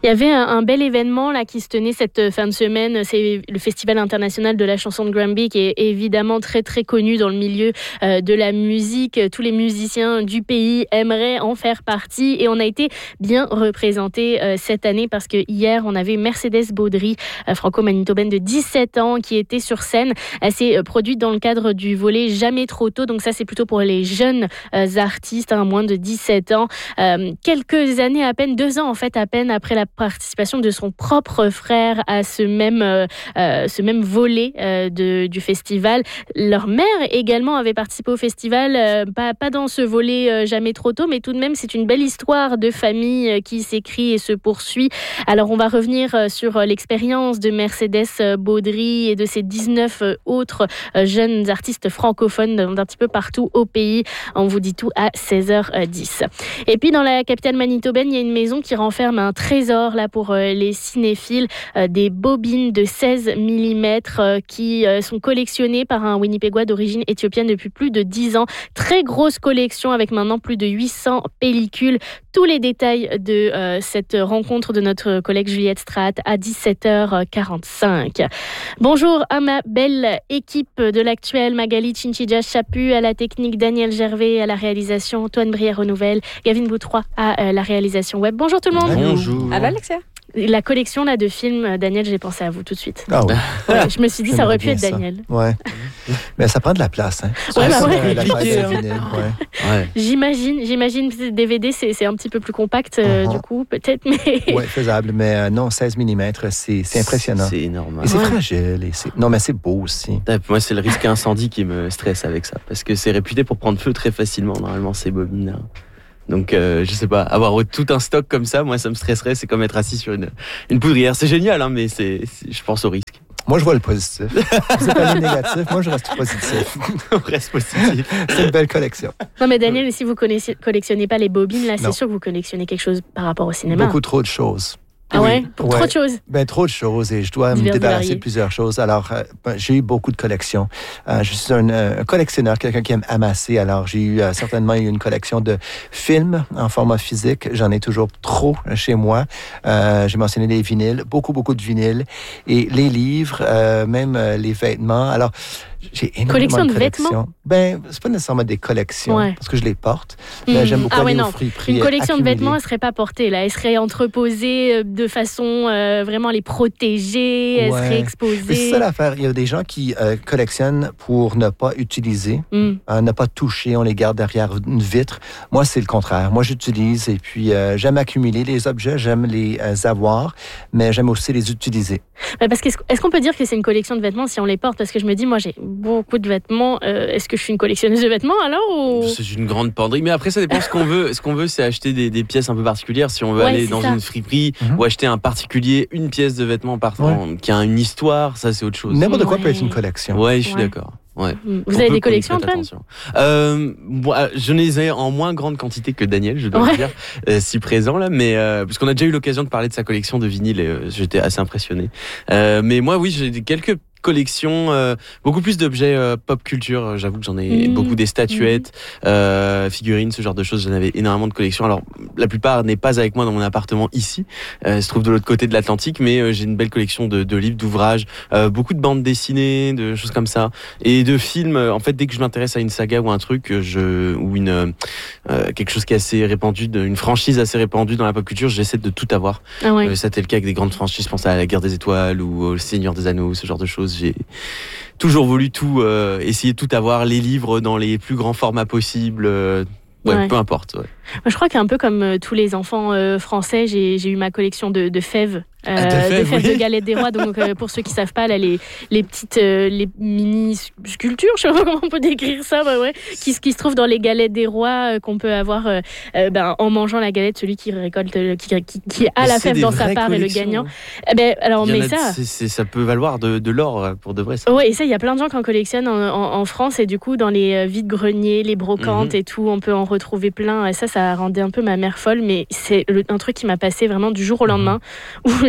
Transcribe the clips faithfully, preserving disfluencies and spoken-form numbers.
Il y avait un, un bel événement là qui se tenait cette fin de semaine, c'est le Festival international de la chanson de Granby qui est évidemment très très connu dans le milieu euh, de la musique. Tous les musiciens du pays aimeraient en faire partie et on a été bien représentés euh, cette année parce que hier on avait Mercedes Baudry, euh, franco-manitobaine de dix-sept ans qui était sur scène. Elle s'est produite dans le cadre du volet Jamais trop tôt, donc ça c'est plutôt pour les jeunes euh, artistes, hein, moins de dix-sept ans. Euh, quelques années à peine, deux ans en fait à peine après la participation de son propre frère à ce même, euh, euh, ce même volet euh, de, du festival. Leur mère également avait participé au festival, euh, pas, pas dans ce volet euh, Jamais trop tôt, mais tout de même c'est une belle histoire de famille euh, qui s'écrit et se poursuit. Alors on va revenir euh, sur l'expérience de Mercedes Baudry et de ses dix-neuf autres euh, jeunes artistes francophones d'un petit peu partout au pays. On vous dit tout à seize heures dix. Et puis dans la capitale manitobaine, il y a une maison qui renferme un trésor là pour euh, les cinéphiles, euh, des bobines de seize millimètres euh, qui euh, sont collectionnées par un Winnipégois d'origine éthiopienne depuis plus de dix ans. Très grosse collection avec maintenant plus de huit cents pellicules. Tous les détails de euh, cette rencontre de notre collègue Juliette Straat à dix-sept heures quarante-cinq. Bonjour à ma belle équipe de l'actuel, Magali Chinchija Chapu à la technique, Daniel Gervais à la réalisation, Antoine Brière aux nouvelles, Gavin Boutroy à euh, la réalisation web. Bonjour tout le monde. Bonjour. Allô Alexia. La collection là de films, Daniel, j'ai pensé à vous tout de suite. Ah oui. Ouais, je me suis dit ça aurait pu être Daniel. Ouais. Mais ça prend de la place, hein. Ouais, bah ouais. La taille de vinyle, ouais. Ouais. J'imagine, j'imagine D V D c'est, c'est un petit peu plus compact euh, uh-huh. du coup peut-être, mais. Ouais, faisable, mais euh, non, seize millimètres, c'est, c'est impressionnant. C'est énorme. Et c'est ouais. fragile. Et c'est... Non, mais c'est beau aussi. Moi, c'est le risque incendie qui me stresse avec ça, parce que c'est réputé pour prendre feu très facilement. Normalement, ces bobines. Là. Donc, euh, je sais pas, avoir tout un stock comme ça, moi, ça me stresserait. C'est comme être assis sur une, une poudrière. C'est génial, hein, mais c'est, c'est, je pense au risque. Moi, je vois le positif. C'est pas le négatif. Moi, je reste positif. On reste positif. C'est une belle collection. Non, mais Daniel, si vous ne collectionnez pas les bobines, là, c'est non. sûr que vous collectionnez quelque chose par rapport au cinéma. Beaucoup trop de choses. Ah ouais, oui. Pour ouais. trop de choses. Ben, trop de choses et je dois Divers me débarrasser variés. de plusieurs choses. Alors, euh, ben, j'ai eu beaucoup de collections. Euh, je suis un, un collectionneur, quelqu'un qui aime amasser. Alors, j'ai eu euh, certainement eu une collection de films en format physique. J'en ai toujours trop chez moi. Euh, j'ai mentionné les vinyles, beaucoup, beaucoup de vinyles. Et les livres, euh, même euh, les vêtements. Alors, j'ai énormément collection de, de vêtements? Ben, c'est pas nécessairement des collections, ouais. parce que je les porte. Mais mmh. j'aime beaucoup ah aller ouais, au non. friperie. Une collection accumuler. de vêtements, elle serait pas portée là. Elle serait entreposée de façon euh, vraiment les protéger. Elle ouais. serait exposée. Mais c'est ça l'affaire. Il y a des gens qui euh, collectionnent pour ne pas utiliser, mmh. euh, ne pas toucher. On les garde derrière une vitre. Moi, c'est le contraire. Moi, j'utilise et puis euh, j'aime accumuler les objets, j'aime les euh, avoir, mais j'aime aussi les utiliser. Ouais, parce que est-ce qu'on peut dire que c'est une collection de vêtements si on les porte? Parce que je me dis, moi, j'ai beaucoup de vêtements. Euh, est-ce que je suis une collectionneuse de vêtements alors ou... C'est une grande penderie. Mais après, ça dépend ce qu'on veut. Ce qu'on veut, c'est acheter des, des pièces un peu particulières. Si on veut ouais, aller dans ça. une friperie mm-hmm. ou acheter un particulier, une pièce de vêtements par ouais. qui a une histoire, ça, c'est autre chose. N'importe ouais. quoi peut être une collection. Ouais, je suis ouais. d'accord. Ouais. Vous on avez des collections, Antoine? euh, moi, je les ai en moins grande quantité que Daniel, je dois ouais. le dire, euh, si présent là, mais euh, parce qu'on a déjà eu l'occasion de parler de sa collection de vinyles et euh, j'étais assez impressionné. Euh, mais moi, oui, j'ai quelques collection, euh, beaucoup plus d'objets euh, pop culture. J'avoue que j'en ai mmh. beaucoup, des statuettes, mmh. euh, figurines, ce genre de choses. J'en avais énormément de collections. Alors, la plupart n'est pas avec moi dans mon appartement ici. Euh, se trouve de l'autre côté de l'Atlantique, mais euh, j'ai une belle collection de, de livres, d'ouvrages, euh, beaucoup de bandes dessinées, de choses comme ça, et de films. En fait, dès que je m'intéresse à une saga ou un truc, je ou une euh, quelque chose qui est assez répandu, une franchise assez répandue dans la pop culture, j'essaie de tout avoir. Ah ouais. euh, ça c'était le cas avec des grandes franchises. Je pense à la Guerre des Étoiles ou au Seigneur des Anneaux, ce genre de choses. J'ai toujours voulu tout, euh, essayer de tout avoir, les livres dans les plus grands formats possibles, euh, ouais, ouais. peu importe. Ouais. Moi, je crois qu'un peu comme euh, tous les enfants euh, français, j'ai, j'ai eu ma collection de, de fèves. Euh, ah, de fèves, de, fèves oui. de galettes des rois. Donc, euh, pour ceux qui ne savent pas, là, les, les petites euh, les mini sculptures, je ne sais pas comment on peut décrire ça, bah ouais, qui, qui se trouvent dans les galettes des rois, euh, qu'on peut avoir euh, euh, ben, en mangeant la galette, celui qui récolte, euh, qui, qui, qui a la fève dans sa part et le gagnant. Eh ben, alors, mais ça, c'est, c'est, ça peut valoir de, de l'or pour de vrai. Oui, et ça, il y a plein de gens qui en collectionnent en, en, en France. Et du coup, dans les vides-greniers, les brocantes mm-hmm. et tout, on peut en retrouver plein. Et ça, ça rendait un peu ma mère folle. Mais c'est le, un truc qui m'a passé vraiment du jour au lendemain, où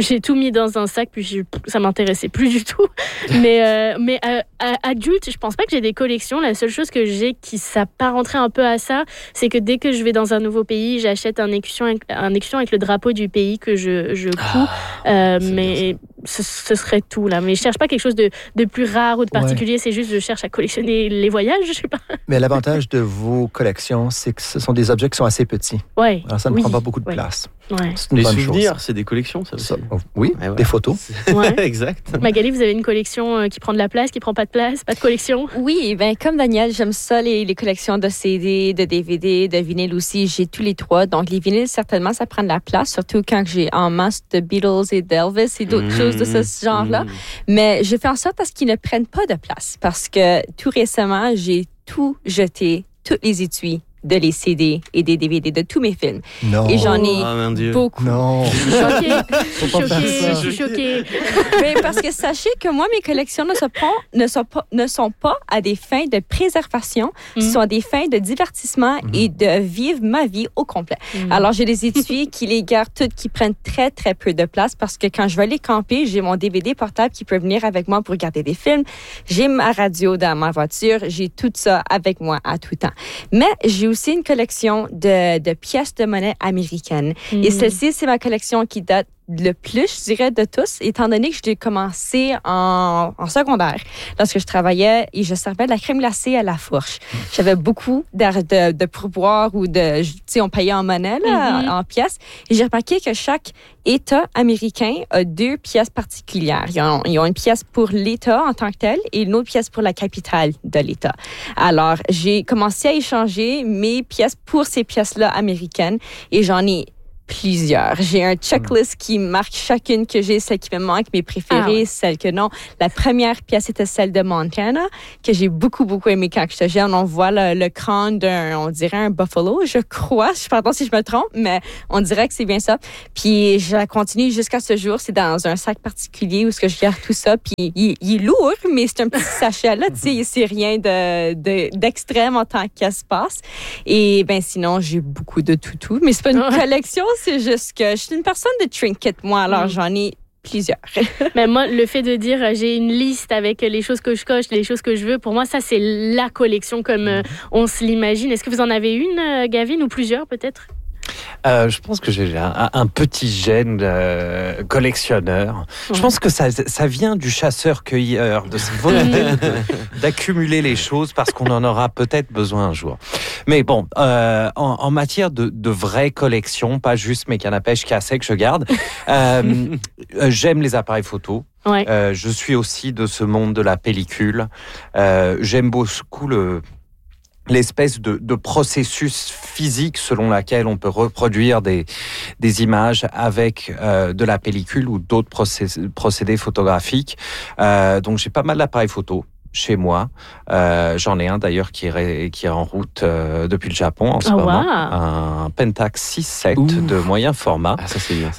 j'ai tout mis dans un sac, puis je, ça m'intéressait plus du tout. Mais, euh, mais euh, adulte, je pense pas que j'ai des collections. La seule chose que j'ai qui s'apparenterait un peu à ça, c'est que dès que je vais dans un nouveau pays, j'achète un écusson avec, un écusson avec le drapeau du pays que je, je couds. Ah, euh, mais ce, ce serait tout là. Mais je cherche pas quelque chose de, de plus rare ou de particulier. Ouais. C'est juste je cherche à collectionner les voyages, je sais pas. Mais l'avantage de vos collections, c'est que ce sont des objets qui sont assez petits. Ouais. Alors ça ne oui. prend pas beaucoup de ouais. place. Ouais. C'est une les bonne souvenirs, chose. C'est des collections, ça aussi. Ça, oui, ouais, ouais. Des photos. Ouais. Exact. Magali, vous avez une collection qui prend de la place, qui prend pas de place, pas de collection? Oui, ben comme Daniel, j'aime ça les, les collections de C D, de D V D, de vinyle aussi. J'ai tous les trois. Donc les vinyles, certainement, ça prend de la place, surtout quand j'ai en masse de Beatles et d'Elvis et d'autres mmh, choses de ce genre-là. Mmh. Mais je fais en sorte à ce qu'ils ne prennent pas de place parce que tout récemment, j'ai tout jeté, tous les étuis de les C D et des D V D de tous mes films. Non. Et j'en ai oh, beaucoup. Non. Je suis choquée. Je suis choquée. Je suis choquée. Mais parce que sachez que moi, mes collections ne sont pas, ne sont pas, ne sont pas à des fins de préservation, mm. ce sont à des fins de divertissement mm. et de vivre ma vie au complet. Mm. Alors, j'ai des étuis qui les gardent toutes, qui prennent très, très peu de place parce que quand je vais aller camper, j'ai mon D V D portable qui peut venir avec moi pour regarder des films. J'ai ma radio dans ma voiture. J'ai tout ça avec moi à tout temps. Mais j'ai aussi une collection de, de pièces de monnaie américaines. Mm. Et celle-ci, c'est ma collection qui date le plus, je dirais, de tous, étant donné que j'ai commencé en, en secondaire, lorsque je travaillais et je servais de la crème glacée à la fourche. J'avais beaucoup de, de, de pourboires ou de, tu sais, on payait en monnaie, là, mm-hmm. en, en pièces. Et j'ai remarqué que chaque État américain a deux pièces particulières. Ils ont, ils ont une pièce pour l'État en tant que tel et une autre pièce pour la capitale de l'État. Alors, j'ai commencé à échanger mes pièces pour ces pièces-là américaines et j'en ai plusieurs. J'ai un checklist qui marque chacune que j'ai, celle qui me manque, mes préférées, ah ouais. celles que non. La première pièce était celle de Montana, que j'ai beaucoup, beaucoup aimé quand j'étais jeune. On voit le, le crâne d'un, on dirait un buffalo, je crois. Je pardon si je me trompe, mais on dirait que c'est bien ça. Puis je la continue jusqu'à ce jour. C'est dans un sac particulier où ce que je garde tout ça. Puis il, il est lourd, mais c'est un petit sachet là. Tu sais, c'est rien de, de, d'extrême en tant qu'espace. Et ben sinon, j'ai beaucoup de toutous, mais c'est pas une collection. C'est juste que je suis une personne de trinket, moi, alors mmh. j'en ai plusieurs. Mais moi, le fait de dire j'ai une liste avec les choses que je coche, les choses que je veux, pour moi, ça, c'est la collection comme euh, on se l'imagine. Est-ce que vous en avez une, euh, Gavin, ou plusieurs peut-être? Euh, je pense que j'ai un, un petit gène euh, collectionneur. Ouais. Je pense que ça, ça vient du chasseur-cueilleur, de cette volonté de, d'accumuler les choses parce qu'on en aura peut-être besoin un jour. Mais bon, euh, en, en matière de, de vraie collection, pas juste mes cannes à pêche cassées que je garde, euh, j'aime les appareils photo. Ouais. Euh, je suis aussi de ce monde de la pellicule. Euh, j'aime beaucoup le... l'espèce de, de processus physique selon laquelle on peut reproduire des, des images avec euh, de la pellicule ou d'autres procé- procédés photographiques. Euh, donc j'ai pas mal d'appareils photo chez moi. Euh, j'en ai un d'ailleurs qui est, qui est en route euh, depuis le Japon en ce oh, moment. Wow. Un Pentax six sept de moyen format. Ah, ça c'est bien ça.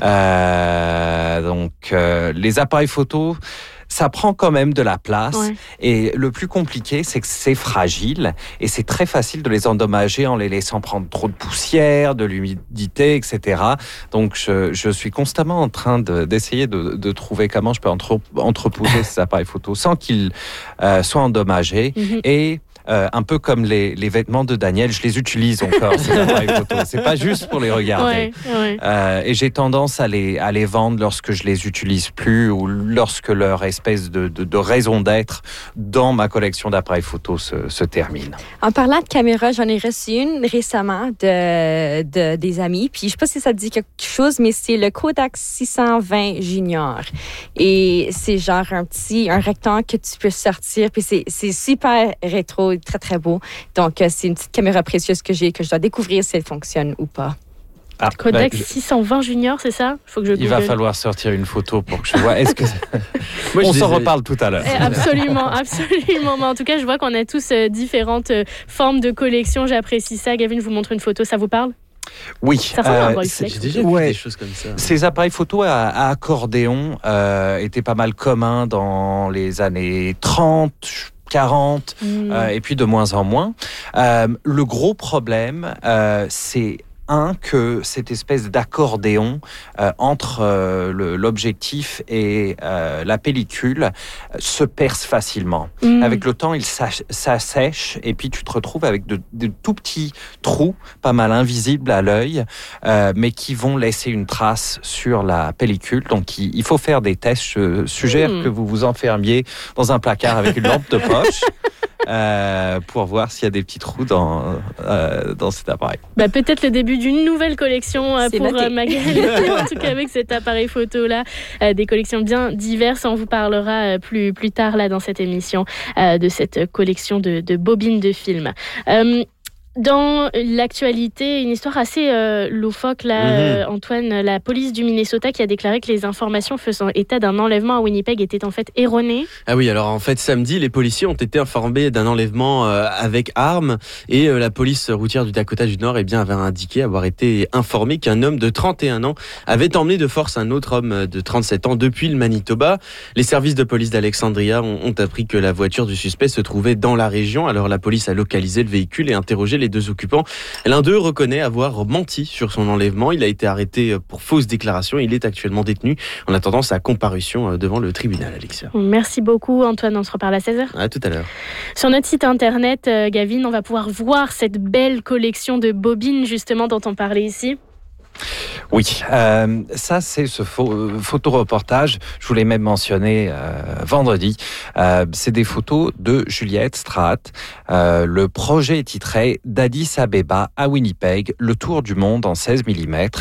Euh, donc euh, les appareils photo, ça prend quand même de la place. Ouais. Et le plus compliqué, c'est que c'est fragile et c'est très facile de les endommager en les laissant prendre trop de poussière, de l'humidité, et cetera. Donc, je, je suis constamment en train de, d'essayer de, de trouver comment je peux entre, entreposer ces appareils photo sans qu'ils euh, soient endommagés. Mm-hmm. Et Euh, un peu comme les, les vêtements de Daniel, je les utilise encore, ces appareils photo. C'est pas juste pour les regarder. Ouais, ouais. Euh, et j'ai tendance à les, à les vendre lorsque je les utilise plus ou lorsque leur espèce de, de, de raison d'être dans ma collection d'appareils photo se, se termine. En parlant de caméra, j'en ai reçu une récemment de, de, des amis. Puis je sais pas si ça te dit quelque chose, mais c'est le Kodak six cent vingt Junior. Et c'est genre un petit, un rectangle que tu peux sortir. Puis c'est, c'est super rétro. Très, très beau. Donc, euh, c'est une petite caméra précieuse que j'ai, que je dois découvrir si elle fonctionne ou pas. Ah, Kodak bah, six cent vingt Junior, c'est ça? Faut que je Il va falloir sortir une photo pour que je vois. Est-ce que Moi, on s'en reparle tout à l'heure. Eh, absolument, absolument. Mais en tout cas, je vois qu'on a tous euh, différentes euh, formes de collection. J'apprécie ça. Gavin, je vous montre une photo. Ça vous parle? Oui, ça ressemble à un Rolleiflex. J'ai déjà vu ouais. des choses comme ça. Ces appareils photo à, à accordéon euh, étaient pas mal communs dans les années trente, quarante, mmh. euh, et puis de moins en moins. Euh, le gros problème, euh, c'est un, que cette espèce d'accordéon euh, entre euh, le, l'objectif et euh, la pellicule se perce facilement. Mmh. Avec le temps, il s'assèche et puis tu te retrouves avec de, de tout petits trous, pas mal invisibles à l'œil, euh, mais qui vont laisser une trace sur la pellicule. Donc, il, il faut faire des tests. Je suggère mmh. que vous vous enfermiez dans un placard avec une lampe de poche. Euh, pour voir s'il y a des petits trous dans, euh, dans cet appareil. Bah, peut-être le début d'une nouvelle collection euh, pour euh, Magali, en tout cas avec cet appareil photo-là. Euh, des collections bien diverses. On vous parlera euh, plus, plus tard là, dans cette émission euh, de cette collection de, de bobines de films. Euh, Dans l'actualité, une histoire assez euh, loufoque, là, mmh. euh, Antoine, la police du Minnesota qui a déclaré que les informations faisant état d'un enlèvement à Winnipeg étaient en fait erronées. Ah oui, alors en fait, samedi, les policiers ont été informés d'un enlèvement euh, avec armes et euh, la police routière du Dakota du Nord eh bien, avait indiqué avoir été informé qu'un homme de trente et un ans avait emmené de force un autre homme de trente-sept ans depuis le Manitoba. Les services de police d'Alexandria ont, ont appris que la voiture du suspect se trouvait dans la région. Alors la police a localisé le véhicule et interrogé les Les deux occupants. L'un d'eux reconnaît avoir menti sur son enlèvement. Il a été arrêté pour fausse déclaration. Il est actuellement détenu en attendant sa comparution devant le tribunal, Alexia. Merci beaucoup, Antoine. On se reparle à seize heures. À tout à l'heure. Sur notre site internet, Gavin, on va pouvoir voir cette belle collection de bobines, justement, dont on parlait ici. Oui, euh, ça c'est ce pho- photoreportage, je vous l'ai même mentionné euh, vendredi, euh, c'est des photos de Juliette Straat. Euh, le projet est titré d'Addis Abeba à Winnipeg, le tour du monde en seize millimètres.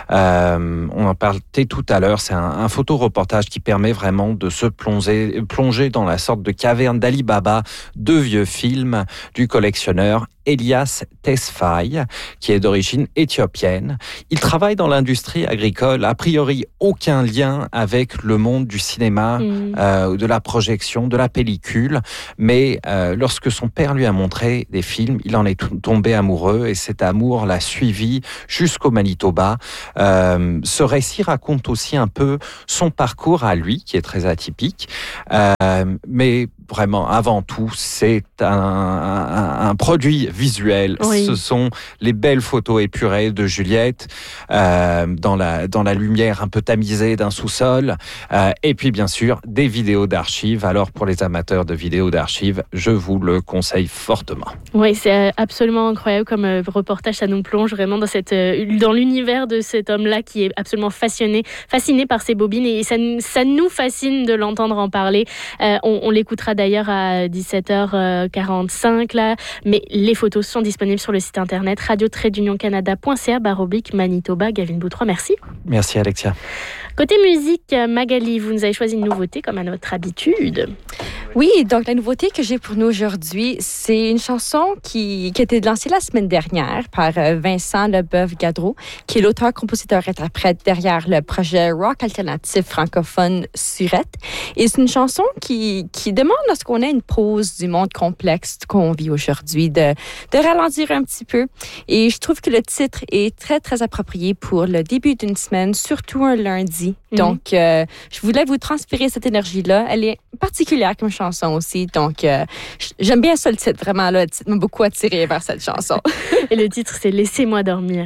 Euh, on en parlait tout à l'heure, c'est un, un photoreportage qui permet vraiment de se plonger, plonger dans la sorte de caverne d'Ali Baba, deux vieux films du collectionneur Elias Tesfaye, qui est d'origine éthiopienne. Il travaille dans l'industrie agricole, a priori aucun lien avec le monde du cinéma, mmh. euh, de la projection, de la pellicule, mais euh, lorsque son père lui a montré des films, il en est t- tombé amoureux et cet amour l'a suivi jusqu'au Manitoba. Euh, ce récit raconte aussi un peu son parcours à lui, qui est très atypique, euh, mais vraiment, avant tout, c'est un, un, un produit visuel. Oui. Ce sont les belles photos épurées de Juliette euh, dans, la, dans la lumière un peu tamisée d'un sous-sol. Euh, et puis, bien sûr, des vidéos d'archives. Alors, pour les amateurs de vidéos d'archives, je vous le conseille fortement. Oui, c'est absolument incroyable comme euh, reportage. Ça nous plonge vraiment dans, cette, euh, dans l'univers de cet homme-là qui est absolument fasciné, fasciné par ces bobines. Et ça, ça nous fascine de l'entendre en parler. Euh, on, on l'écoutera d'ailleurs à dix-sept heures quarante-cinq là, mais les photos sont disponibles sur le site internet radio tiret union canada point c a baroblique Manitoba. Gavin Boutroy, merci. Merci Alexia. Côté musique, Magali, vous nous avez choisi une nouveauté comme à notre habitude. Oui, donc la nouveauté que j'ai pour nous aujourd'hui, c'est une chanson qui, qui a été lancée la semaine dernière par Vincent Leboeuf-Gaudreau, qui est l'auteur, compositeur, interprète derrière le projet rock alternatif francophone Surette. Et c'est une chanson qui, qui demande à ce qu'on ait une pause du monde complexe qu'on vit aujourd'hui, de, de ralentir un petit peu. Et je trouve que le titre est très, très approprié pour le début d'une semaine, surtout un lundi. Mm-hmm. Donc, euh, je voulais vous transférer cette énergie-là. Elle est particulière comme chanson aussi. Donc, euh, j'aime bien ça le titre, vraiment. Là, le titre m'a beaucoup attiré vers cette chanson. Et le titre, c'est « Laissez-moi dormir ».